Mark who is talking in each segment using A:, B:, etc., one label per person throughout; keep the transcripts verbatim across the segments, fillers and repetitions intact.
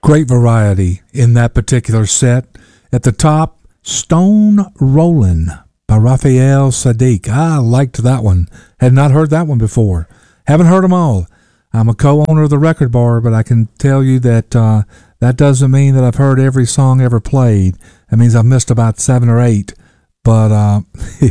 A: Great variety in that particular set. At the top, Stone Rollin' by Raphael Saadiq. I liked that one. Had not heard that one before. Haven't heard them all. I'm a co-owner of the Record Bar, but I can tell you that uh, that doesn't mean that I've heard every song ever played. That means I've missed about seven or eight. But uh,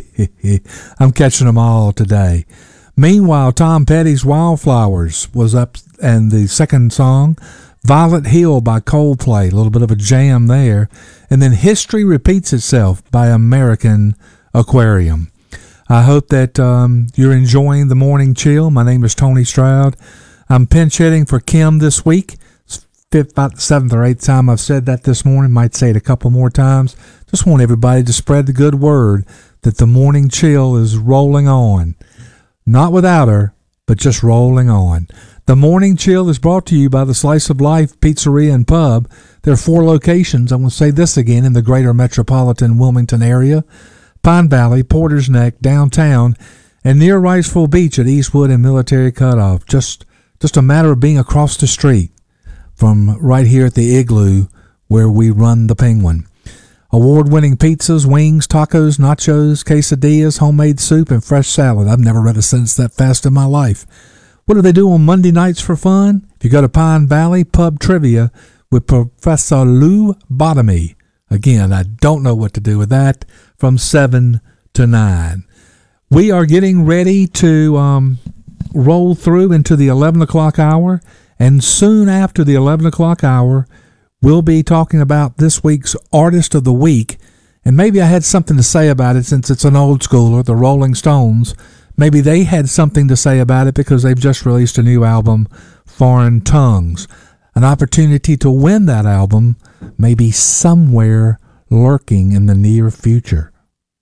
A: I'm catching them all today. Meanwhile, Tom Petty's Wildflowers was up, and the second song, Violet Hill by Coldplay, a little bit of a jam there. And then History Repeats Itself by American Aquarium. I hope that um, you're enjoying the morning chill. My name is Tony Stroud. I'm pinch hitting for Kim this week. It's fifth, about the seventh or eighth time I've said that this morning. Might say it a couple more times. Just want everybody to spread the good word that the morning chill is rolling on. Not without her, but just rolling on. The Morning Chill is brought to you by the Slice of Life Pizzeria and Pub. There are four locations. I'm going to say this again in the greater metropolitan Wilmington area. Pine Valley, Porter's Neck, downtown, and near Riceville Beach at Eastwood and Military Cutoff. Just, just a matter of being across the street from right here at the Igloo where we run the Penguin. Award-winning pizzas, wings, tacos, nachos, quesadillas, homemade soup, and fresh salad. I've never read a sentence that fast in my life. What do they do on Monday nights for fun? If you go to Pine Valley, pub trivia with Professor Lou Bottomy. Again, I don't know what to do with that. From seven to nine. We are getting ready to um, roll through into the eleven o'clock hour. And soon after the eleven o'clock hour, we'll be talking about this week's Artist of the Week. And maybe I had something to say about it since it's an old schooler, the Rolling Stones. Maybe they had something to say about it because they've just released a new album, Foreign Tongues. An opportunity to win that album may be somewhere lurking in the near future.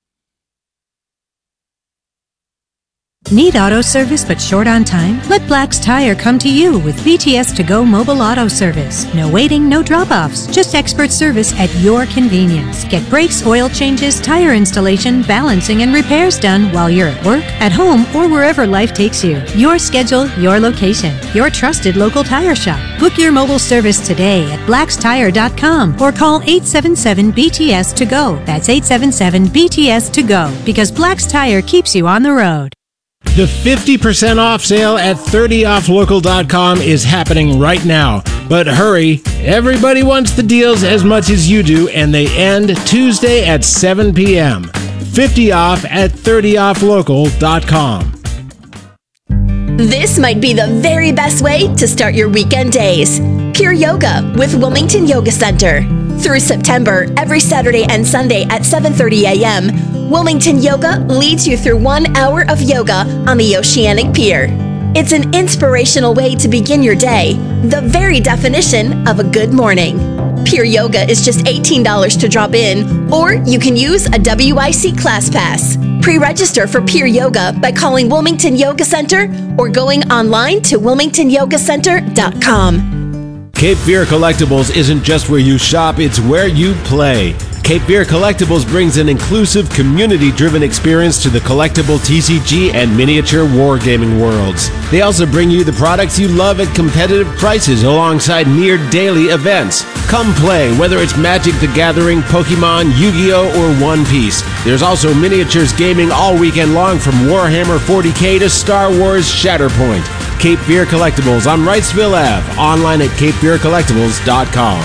B: Need auto service but short on time? Let Black's Tire come to you with B T S to go mobile auto service. No waiting, no drop-offs, just expert service at your convenience. Get brakes, oil changes, tire installation, balancing, and repairs done while you're at work, at home, or wherever life takes you. Your schedule, your location, your trusted local tire shop. Book your mobile service today at blacks tire dot com or call eight seven seven B T S to go. That's eight seven seven B T S to go because Black's Tire keeps you on the road.
C: The fifty percent off sale at thirty off local dot com is happening right now. But hurry, everybody wants the deals as much as you do, and they end Tuesday at seven p.m. fifty off at thirty off local dot com.
D: This might be the very best way to start your weekend days. Pure Yoga with Wilmington Yoga Center. Through September, every Saturday and Sunday at seven thirty a.m., Wilmington Yoga leads you through one hour of yoga on the Oceanic Pier. It's an inspirational way to begin your day, the very definition of a good morning. Pure Yoga is just eighteen dollars to drop in, or you can use a W I C Class Pass. Pre-register for Pure Yoga by calling Wilmington Yoga Center or going online to wilmington yoga center dot com.
C: Cape Fear Collectibles isn't just where you shop, it's where you play. Cape Fear Collectibles brings an inclusive, community-driven experience to the collectible T C G and miniature wargaming worlds. They also bring you the products you love at competitive prices alongside near-daily events. Come play, whether it's Magic the Gathering, Pokemon, Yu-Gi-Oh, or One Piece. There's also miniatures gaming all weekend long from Warhammer forty K to Star Wars Shatterpoint. Cape Fear Collectibles on Wrightsville Avenue, online at cape fear collectibles dot com.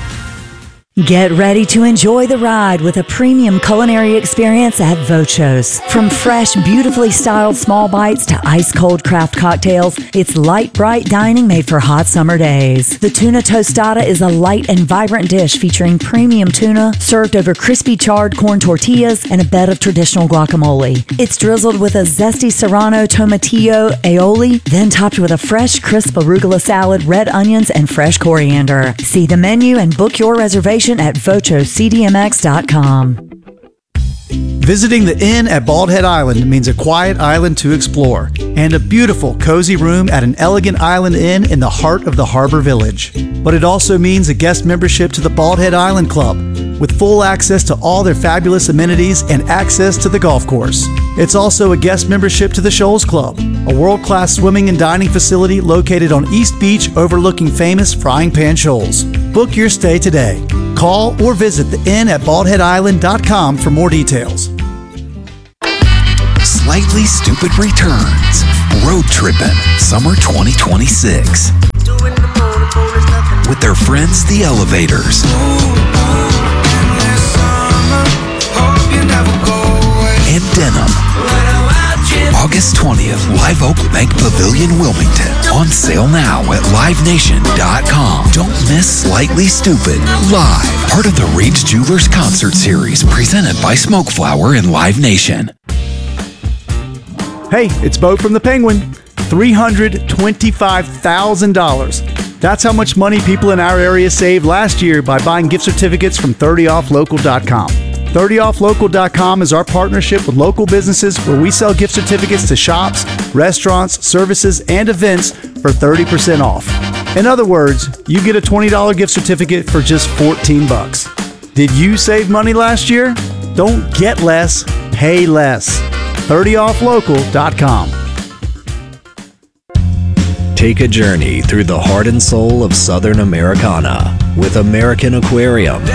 E: Get ready to enjoy the ride with a premium culinary experience at Vocho's. From fresh, beautifully styled small bites to ice-cold craft cocktails, it's light, bright dining made for hot summer days. The tuna tostada is a light and vibrant dish featuring premium tuna served over crispy charred corn tortillas and a bed of traditional guacamole. It's drizzled with a zesty serrano tomatillo aioli, then topped with a fresh, crisp arugula salad, red onions, and fresh coriander. See the menu and book your reservation at vocho c d m x dot com.
F: Visiting the inn at Bald Head Island means a quiet island to explore and a beautiful, cozy room at an elegant island inn in the heart of the harbor village. But it also means a guest membership to the Bald Head Island Club with full access to all their fabulous amenities and access to the golf course. It's also a guest membership to the Shoals Club, a world-class swimming and dining facility located on East Beach overlooking famous Frying Pan Shoals. Book your stay today. Call or visit the inn at bald head island dot com for more details.
G: Slightly Stupid returns. Road tripping summer twenty twenty-six. With their friends, the Elevators. And Denim. August twentieth, Live Oak Bank Pavilion, Wilmington. On sale now at live nation dot com. Don't miss Slightly Stupid live. Part of the Reed's Jewelers Concert Series presented by Smoke Flower and Live Nation.
F: Hey, it's Bo from the Penguin. three hundred twenty-five thousand dollars. That's how much money people in our area saved last year by buying gift certificates from thirty off local dot com. thirty off local dot com is our partnership with local businesses where we sell gift certificates to shops, restaurants, services, and events for thirty percent off. In other words, you get a twenty dollars gift certificate for just fourteen bucks. Did you save money last year? Don't get less, pay less. thirty off local dot com.
H: Take a journey through the heart and soul of Southern Americana with American Aquarium.